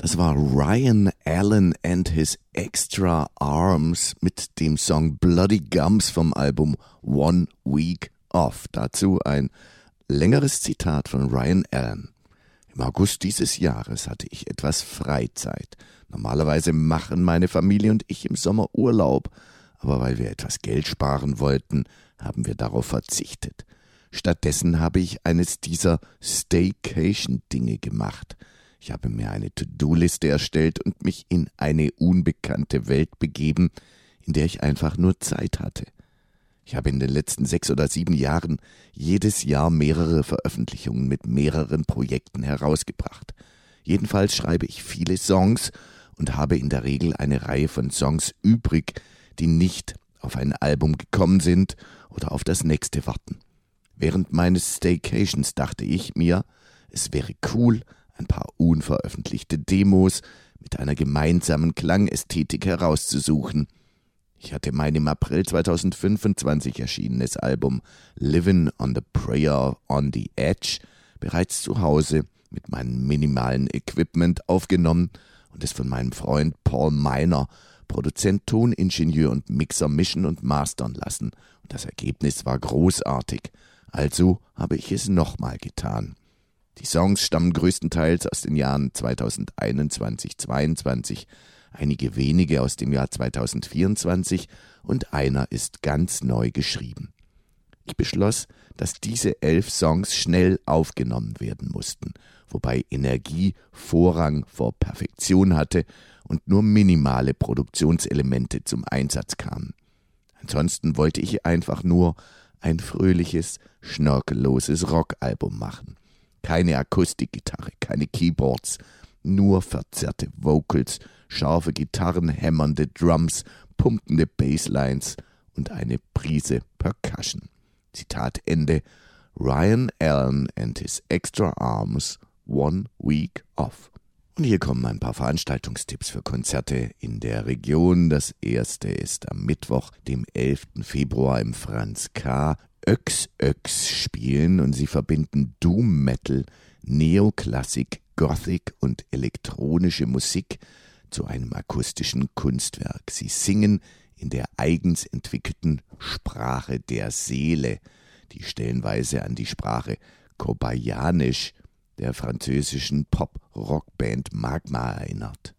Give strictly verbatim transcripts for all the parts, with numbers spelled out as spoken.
Das war Ryan Allen and his Extra Arms mit dem Song Bloody Gums vom Album One Week Off. Dazu ein längeres Zitat von Ryan Allen. Im August dieses Jahres hatte ich etwas Freizeit. Normalerweise machen meine Familie und ich im Sommer Urlaub, aber weil wir etwas Geld sparen wollten, haben wir darauf verzichtet. Stattdessen habe ich eines dieser Staycation-Dinge gemacht. Ich habe mir eine To-Do-Liste erstellt und mich in eine unbekannte Welt begeben, in der ich einfach nur Zeit hatte. Ich habe in den letzten sechs oder sieben Jahren jedes Jahr mehrere Veröffentlichungen mit mehreren Projekten herausgebracht. Jedenfalls schreibe ich viele Songs und habe in der Regel eine Reihe von Songs übrig, die nicht auf ein Album gekommen sind oder auf das nächste warten. Während meines Staycations dachte ich mir, es wäre cool, ein paar unveröffentlichte Demos mit einer gemeinsamen Klangästhetik herauszusuchen. Ich hatte mein im April zweitausendfünfundzwanzig erschienenes Album Livin' on the Prayer on the Edge bereits zu Hause mit meinem minimalen Equipment aufgenommen und es von meinem Freund Paul Miner, Produzent, Toningenieur und Mixer, mischen und mastern lassen. Und das Ergebnis war großartig. Also habe ich es nochmal getan. Die Songs stammen größtenteils aus den Jahren zweitausendeinundzwanzig zweiundzwanzig, einige wenige aus dem Jahr zweitausendvierundzwanzig und einer ist ganz neu geschrieben. Ich beschloss, dass diese elf Songs schnell aufgenommen werden mussten, wobei Energie Vorrang vor Perfektion hatte und nur minimale Produktionselemente zum Einsatz kamen. Ansonsten wollte ich einfach nur ein fröhliches, schnörkelloses Rockalbum machen. Keine Akustikgitarre, keine Keyboards, nur verzerrte Vocals, scharfe Gitarren, hämmernde Drums, pumpende Basslines und eine Prise Percussion. Zitat Ende. Ryan Allen and his Extra Arms, One Week Off. Und hier kommen ein paar Veranstaltungstipps für Konzerte in der Region. Das erste ist am Mittwoch, dem elften Februar im Franz K. Öx Öx spielen und sie verbinden Doom Metal, Neoklassik, Gothic und elektronische Musik zu einem akustischen Kunstwerk. Sie singen in der eigens entwickelten Sprache der Seele, die stellenweise an die Sprache Kobayanisch der französischen Pop-Rock-Band Magma erinnert.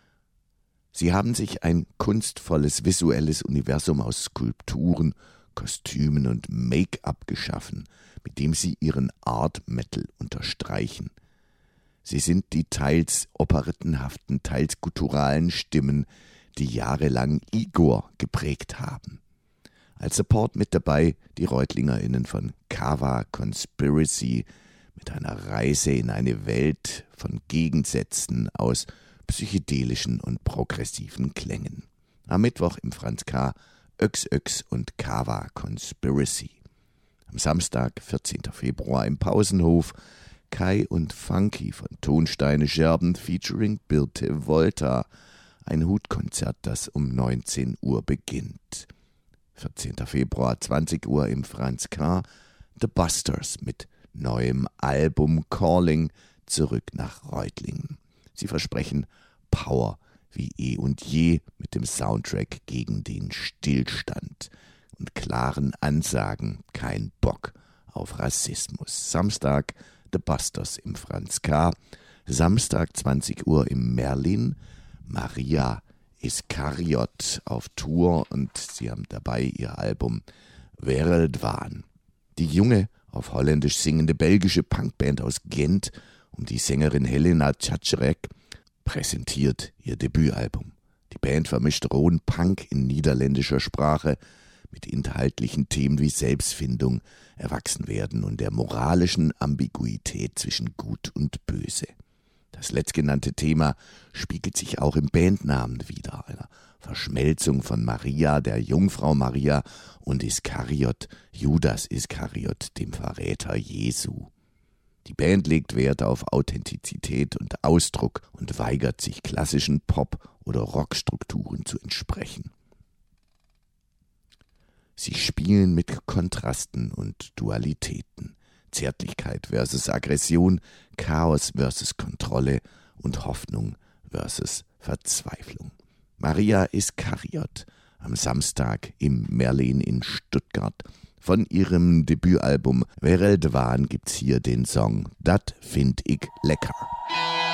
Sie haben sich ein kunstvolles visuelles Universum aus Skulpturen, Kostümen und Make-up geschaffen, mit dem sie ihren Art-Metal unterstreichen. Sie sind die teils operettenhaften, teils gutturalen Stimmen, die jahrelang Igor geprägt haben. Als Support mit dabei die ReutlingerInnen von Kava Conspiracy mit einer Reise in eine Welt von Gegensätzen aus psychedelischen und progressiven Klängen. Am Mittwoch im Franz K. Öx Öx und Kava Conspiracy. Am Samstag, vierzehnten Februar im Pausenhof, Kai und Funky von Tonsteine Scherben featuring Birte Volta. Ein Hutkonzert, das um neunzehn Uhr beginnt. vierzehnten Februar, zwanzig Uhr im Franz K. The Busters mit neuem Album Calling zurück nach Reutlingen. Sie versprechen Power wie eh und je mit dem Soundtrack gegen den Stillstand und klaren Ansagen, kein Bock auf Rassismus. Samstag The Busters im Franz K. Samstag zwanzig Uhr im Merlin. Maria Iskariot auf Tour und sie haben dabei ihr Album Wereldwaan. Die junge, auf Holländisch singende belgische Punkband aus Gent um die Sängerin Helena Czaczorek präsentiert ihr Debütalbum. Die Band vermischt rohen Punk in niederländischer Sprache mit inhaltlichen Themen wie Selbstfindung, Erwachsenwerden und der moralischen Ambiguität zwischen Gut und Böse. Das letztgenannte Thema spiegelt sich auch im Bandnamen wider, einer Verschmelzung von Maria, der Jungfrau Maria, und Iskariot, Judas Iskariot, dem Verräter Jesu. Die Band legt Wert auf Authentizität und Ausdruck und weigert sich, klassischen Pop- oder Rockstrukturen zu entsprechen. Sie spielen mit Kontrasten und Dualitäten, Zärtlichkeit versus Aggression, Chaos versus Kontrolle und Hoffnung versus Verzweiflung. Maria Iskariot am Samstag im Merlin in Stuttgart. Von ihrem Debütalbum Vereld Waan gibt's hier den Song Dat find ik lecker.